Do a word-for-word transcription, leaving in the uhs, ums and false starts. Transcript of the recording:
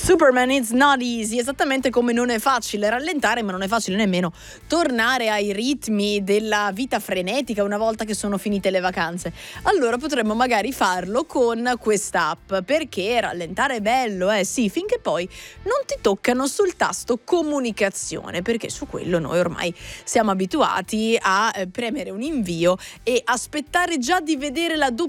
Superman, it's not easy, esattamente come non è facile rallentare, ma non è facile nemmeno tornare ai ritmi della vita frenetica una volta che sono finite le vacanze. Allora potremmo magari farlo con quest'app, perché rallentare è bello, eh sì, finché poi non ti toccano sul tasto comunicazione, perché su quello noi ormai siamo abituati a eh, premere un invio e aspettare già di vedere la